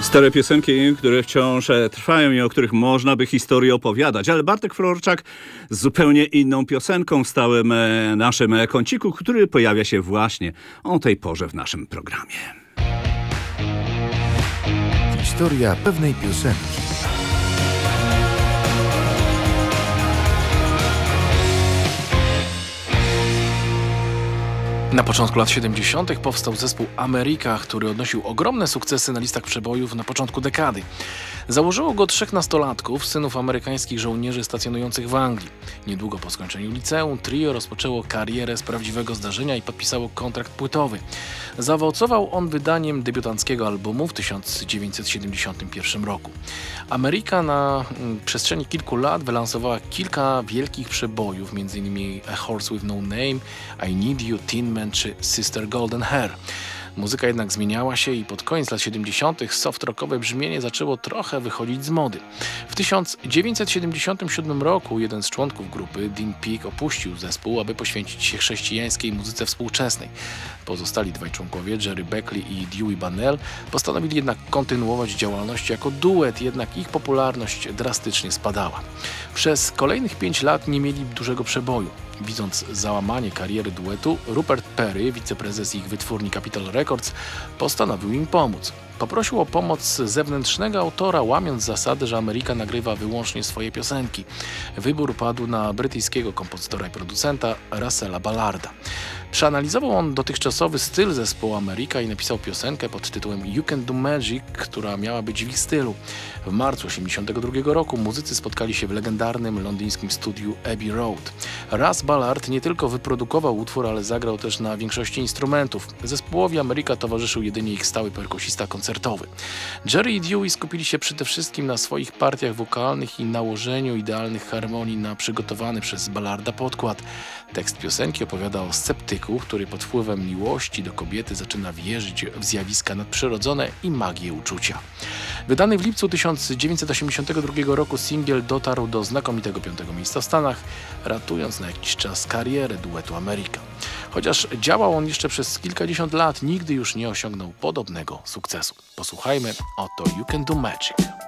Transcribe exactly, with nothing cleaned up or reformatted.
Stare piosenki, które wciąż trwają i o których można by historię opowiadać. Ale Bartek Florczak z zupełnie inną piosenką w stałym e, naszym kąciku, który pojawia się właśnie o tej porze w naszym programie. Historia pewnej piosenki. Na początku lat siedemdziesiątych powstał zespół America, który odnosił ogromne sukcesy na listach przebojów na początku dekady. Założyło go trzech nastolatków, synów amerykańskich żołnierzy stacjonujących w Anglii. Niedługo po skończeniu liceum trio rozpoczęło karierę z prawdziwego zdarzenia i podpisało kontrakt płytowy. Zaowocował on wydaniem debiutanckiego albumu w tysiąc dziewięćset siedemdziesiątym pierwszym roku. America na mm, przestrzeni kilku lat wylansowała kilka wielkich przebojów, m.in. A Horse with No Name, I Need You, Tin Man czy Sister Golden Hair. Muzyka jednak zmieniała się i pod koniec lat siedemdziesiątych soft-rockowe brzmienie zaczęło trochę wychodzić z mody. W tysiąc dziewięćset siedemdziesiątym siódmym roku jeden z członków grupy, Dean Peak, opuścił zespół, aby poświęcić się chrześcijańskiej muzyce współczesnej. Pozostali dwaj członkowie, Jerry Beckley i Dewey Bunnell, postanowili jednak kontynuować działalność jako duet, jednak ich popularność drastycznie spadała. Przez kolejnych pięć lat nie mieli dużego przeboju. Widząc załamanie kariery duetu, Rupert Perry, wiceprezes ich wytwórni Capitol Records, postanowił im pomóc. Poprosił o pomoc zewnętrznego autora, łamiąc zasadę, że America nagrywa wyłącznie swoje piosenki. Wybór padł na brytyjskiego kompozytora i producenta Russella Ballarda. Przeanalizował on dotychczasowy styl zespołu America i napisał piosenkę pod tytułem You Can Do Magic, która miała być w ich stylu. W marcu osiemdziesiątego drugiego roku muzycy spotkali się w legendarnym londyńskim studiu Abbey Road. Russ Ballard nie tylko wyprodukował utwór, ale zagrał też na większości instrumentów. Zespołowi America towarzyszył jedynie ich stały perkusista koncertowy. Jerry i Dewey skupili się przede wszystkim na swoich partiach wokalnych i nałożeniu idealnych harmonii na przygotowany przez Ballarda podkład. Tekst piosenki opowiada o sceptyku, który pod wpływem miłości do kobiety zaczyna wierzyć w zjawiska nadprzyrodzone i magię uczucia. Wydany w lipcu tysiąc dziewięćset osiemdziesiątego drugiego roku singiel dotarł do znakomitego piątego miejsca w Stanach, ratując na jakiś czas karierę duetu America. Chociaż działał on jeszcze przez kilkadziesiąt lat, nigdy już nie osiągnął podobnego sukcesu. Posłuchajmy oto You Can Do Magic.